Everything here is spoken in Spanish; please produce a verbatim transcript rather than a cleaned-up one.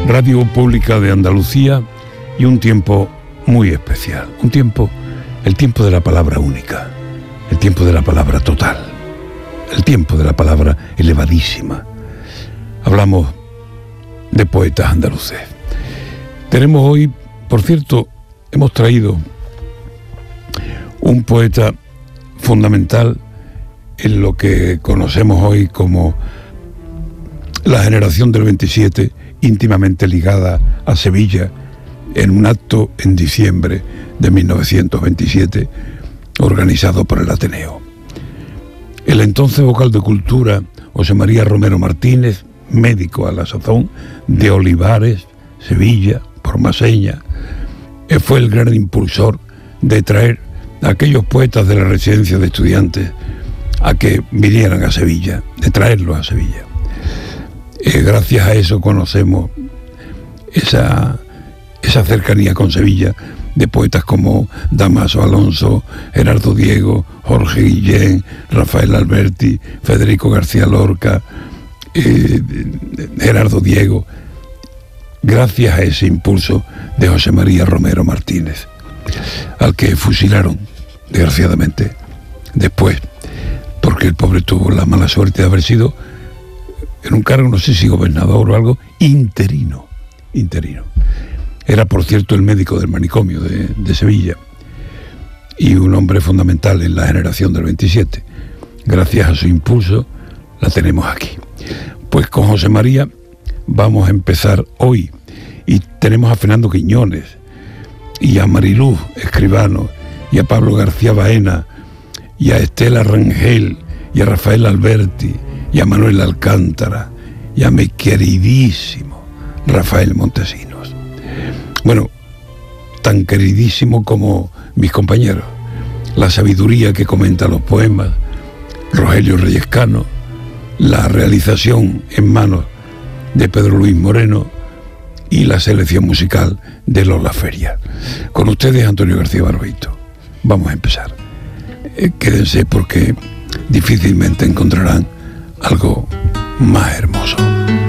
Radio Pública de Andalucía, y un tiempo muy especial, un tiempo, el tiempo de la palabra única, el tiempo de la palabra total, el tiempo de la palabra elevadísima. Hablamos de poetas andaluces. Tenemos hoy, por cierto, hemos traído un poeta fundamental en lo que conocemos hoy como la generación del veintisiete, íntimamente ligada a Sevilla, en un acto en diciembre de mil novecientos veintisiete, organizado por el Ateneo. El entonces vocal de Cultura, José María Romero Martínez, médico a la sazón, de Olivares, Sevilla, por Maseña, fue el gran impulsor de traer a aquellos poetas de la residencia de estudiantes a que vinieran a Sevilla, de traerlos a Sevilla. Eh, gracias a eso conocemos esa, esa cercanía con Sevilla de poetas como Damaso Alonso, Gerardo Diego, Jorge Guillén, Rafael Alberti, Federico García Lorca, eh, Gerardo Diego, gracias a ese impulso de José María Romero Martínez, al que fusilaron, desgraciadamente, después, porque el pobre tuvo la mala suerte de haber sido, en un cargo, no sé si gobernador o algo, interino, interino. Era, por cierto, el médico del manicomio de, de Sevilla y un hombre fundamental en la generación del veintisiete. Gracias a su impulso la tenemos aquí. Pues con José María vamos a empezar hoy, y tenemos a Fernando Quiñones y a Mariluz Escribano y a Pablo García Baena y a Estela Rangel y a Rafael Alberti y a Manuel Alcántara y a mi queridísimo Rafael Montesinos. Bueno, tan queridísimo como mis compañeros. La sabiduría que comenta los poemas, Rogelio Reyescano, la realización en manos de Pedro Luis Moreno y la selección musical de Lola Feria. Con ustedes, Antonio García Barbeito. Vamos a empezar. Eh, quédense porque difícilmente encontrarán algo más hermoso.